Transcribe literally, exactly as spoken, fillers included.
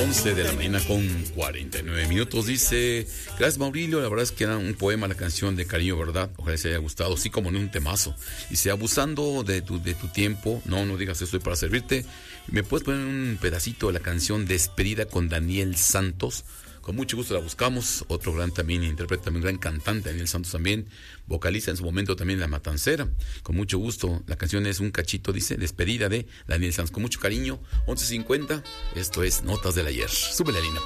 once de la mañana con cuarenta y nueve minutos. Dice, gracias Maurilio, la verdad es que era un poema, la canción de Cariño, ¿verdad? Ojalá les haya gustado, sí, como no, un temazo. Dice, abusando de tu, de tu tiempo, no, no digas estoy para servirte. ¿Me puedes poner un pedacito de la canción Despedida con Daniel Santos? Con mucho gusto la buscamos. Otro gran también intérprete, también gran cantante, Daniel Santos también, vocalista en su momento también La Matancera. Con mucho gusto. La canción es un cachito, dice, Despedida de Daniel Santos. Con mucho cariño, once cincuenta. Esto es Notas del Ayer. Súbele, Alina.